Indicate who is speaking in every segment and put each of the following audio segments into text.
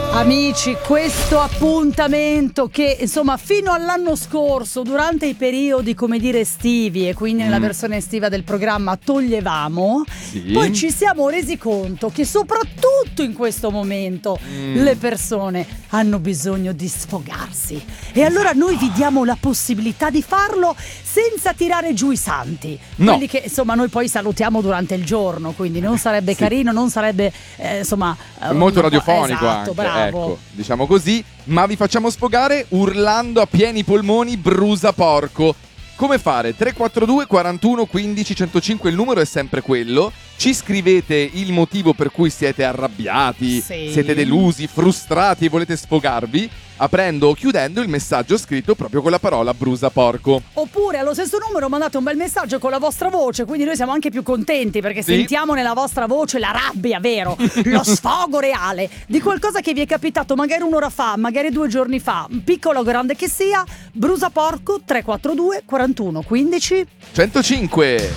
Speaker 1: Amici, questo appuntamento che insomma fino all'anno scorso durante i periodi come dire estivi e quindi nella versione estiva del programma toglievamo, poi ci siamo resi conto che soprattutto in questo momento le persone hanno bisogno di sfogarsi e allora noi vi diamo la possibilità di farlo senza tirare giù i santi, quelli che insomma noi poi salutiamo durante il giorno, quindi non sarebbe carino, non sarebbe insomma
Speaker 2: molto radiofonico,
Speaker 1: esatto,
Speaker 2: anche,
Speaker 1: bravo.
Speaker 2: ecco, diciamo così, ma vi facciamo sfogare urlando a pieni polmoni brusa porco. Come fare? 342 41 15 105, il numero è sempre quello. Ci scrivete il motivo per cui siete arrabbiati, siete delusi, frustrati e volete sfogarvi, aprendo o chiudendo il messaggio scritto proprio con la parola brusa porco.
Speaker 1: Oppure allo stesso numero mandate un bel messaggio con la vostra voce, quindi noi siamo anche più contenti perché sentiamo nella vostra voce la rabbia, vero? Lo sfogo reale di qualcosa che vi è capitato magari un'ora fa, magari 2 giorni fa, piccolo o grande che sia. Brusa porco 342 41 15
Speaker 2: 105.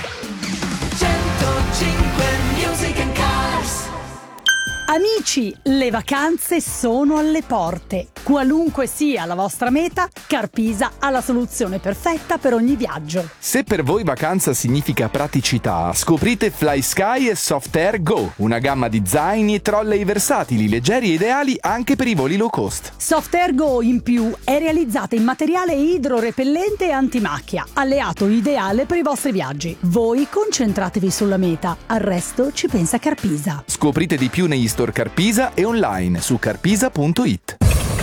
Speaker 1: Amici, le vacanze sono alle porte. Qualunque sia la vostra meta, Carpisa ha la soluzione perfetta per ogni viaggio.
Speaker 3: Se per voi vacanza significa praticità, scoprite FlySky e Soft Air Go, una gamma di zaini e trolley versatili, leggeri e ideali anche per i voli low cost.
Speaker 1: Soft Air Go in più è realizzata in materiale idrorepellente e antimacchia, alleato ideale per i vostri viaggi. Voi concentratevi sulla meta, al resto ci pensa Carpisa.
Speaker 3: Scoprite di più negli store Carpisa e online su carpisa.it.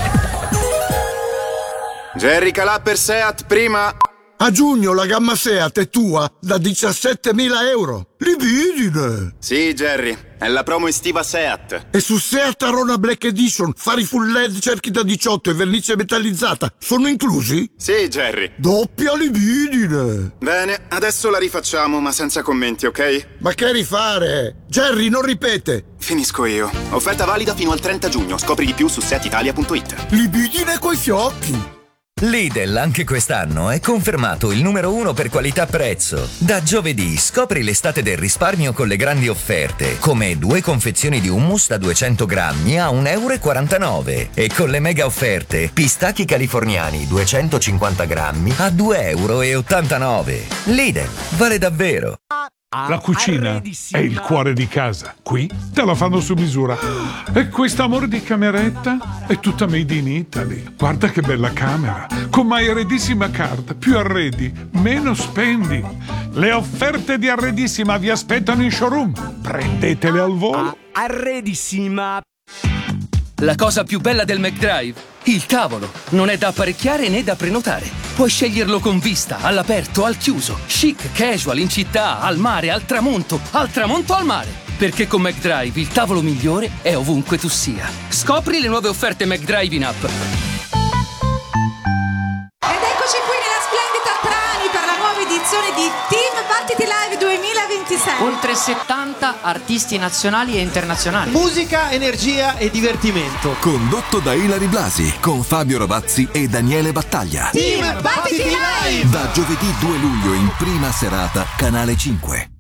Speaker 4: Jerry Calà per Seat prima.
Speaker 5: A giugno la gamma Seat è tua da 17.000 euro. Libidine!
Speaker 4: Sì, Jerry, è la promo estiva Seat.
Speaker 5: E su Seat Arona Black Edition, fari full LED, cerchi da 18 e vernice metallizzata sono inclusi?
Speaker 4: Sì, Jerry.
Speaker 5: Doppia libidine!
Speaker 4: Bene, adesso la rifacciamo, ma senza commenti, ok?
Speaker 5: Ma che rifare? Jerry, non ripete!
Speaker 4: Finisco io. Offerta valida fino al 30 giugno. Scopri di più su seatitalia.it.
Speaker 5: Libidine coi fiocchi!
Speaker 6: Lidl anche quest'anno è confermato il numero 1 per qualità-prezzo. Da giovedì scopri l'estate del risparmio con le grandi offerte, come 2 confezioni di hummus da 200 grammi a 1,49 € e con le mega offerte pistacchi californiani 250 grammi a 2,89 €. Lidl, vale davvero.
Speaker 7: La cucina è il cuore di casa. Qui te la fanno su misura. E quest'amore di cameretta è tutta made in Italy. Guarda che bella camera. Con My Arredissima Card. Più arredi, meno spendi. Le offerte di Arredissima vi aspettano in showroom. Prendetele al volo.
Speaker 8: Arredissima. La cosa più bella del McDrive? Il tavolo. Non è da apparecchiare né da prenotare. Puoi sceglierlo con vista, all'aperto, al chiuso, chic, casual, in città, al mare, al tramonto al mare. Perché con McDrive il tavolo migliore è ovunque tu sia. Scopri le nuove offerte McDrive in app.
Speaker 9: Ed eccoci qui nella splendida Trani per la nuova edizione di Team Battiti Live 2026.
Speaker 10: Oltre 70 artisti nazionali e internazionali.
Speaker 11: Musica, energia e divertimento.
Speaker 12: Condotto da Ilary Blasi con Fabio Rovazzi e Daniele Battaglia.
Speaker 9: Team Battiti Live!
Speaker 12: Da giovedì 2 luglio in prima serata, Canale 5.